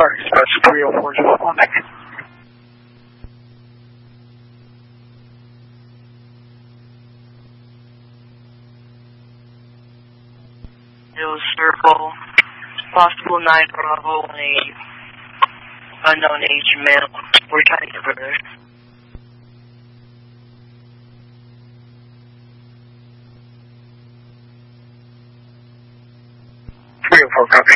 Sorry, that's 304 just one. Hill Circle, possible 9 Bravo on a unknown age male. We're trying to get further. 304, copy.